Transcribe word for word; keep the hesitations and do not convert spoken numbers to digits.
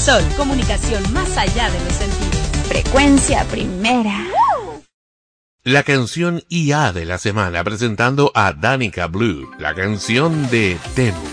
Sol, comunicación más allá de los sentidos. Frecuencia primera. La canción I A de la semana presentando a Danica Blue, la canción de Temu.